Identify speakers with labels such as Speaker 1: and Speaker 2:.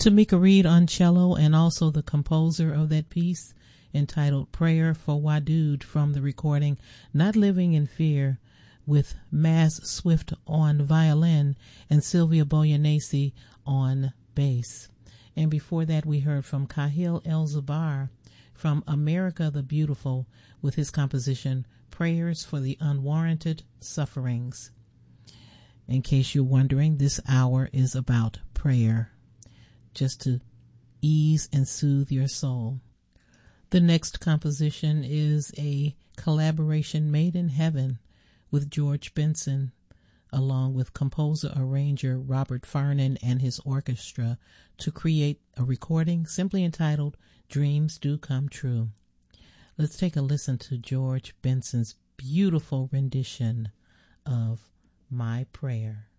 Speaker 1: Tamika Reed on cello, and also the composer of that piece entitled Prayer for Wadud from the recording Not Living in Fear, with Maz Swift on violin and Sylvia Boyanesi on bass. And before that, we heard from Kahil El-Zubar from America the Beautiful with his composition Prayers for the Unwarranted Sufferings. In case you're wondering, this hour is about prayer, just to ease and soothe your soul. The next composition is a collaboration made in heaven with George Benson, along with composer-arranger Robert Farnon and his orchestra, to create a recording simply entitled Dreams Do Come True. Let's take a listen to George Benson's beautiful rendition of My Prayer.